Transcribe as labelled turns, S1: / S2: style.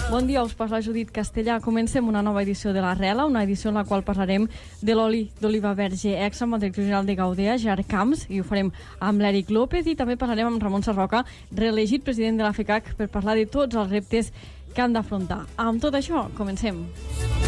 S1: Bon dia, us parla Judit Castellà. Comencem una nova edició de l'Arrela, una edició en la qual parlarem de l'oli d'oliva verge extra amb el director general de Gaudea, Gerard Camps, i ho farem amb l'Eric López, i també parlarem amb Ramon Sarroca, reelegit president de la FECAC, per parlar de tots els reptes que han d'afrontar. Amb tot això, comencem.